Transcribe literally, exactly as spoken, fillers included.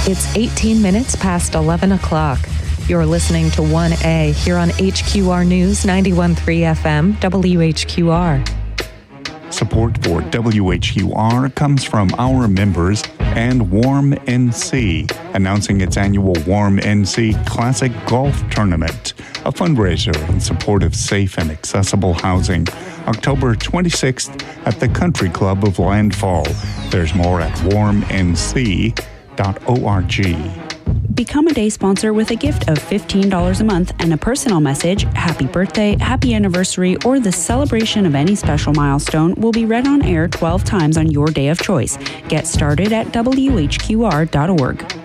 It's eighteen minutes past eleven o'clock. You're listening to one A here on H Q R News ninety-one point three F M, W H Q R. Support for W H Q R comes from our members and Warm N C, announcing its annual Warm N C Classic Golf Tournament, a fundraiser in support of safe and accessible housing, October twenty-sixth at the Country Club of Landfall. There's more at warm n c dot org. Become a day sponsor with a gift of fifteen dollars a month and a personal message, happy birthday, happy anniversary, or the celebration of any special milestone will be read on air twelve times on your day of choice. Get started at w h q r dot org.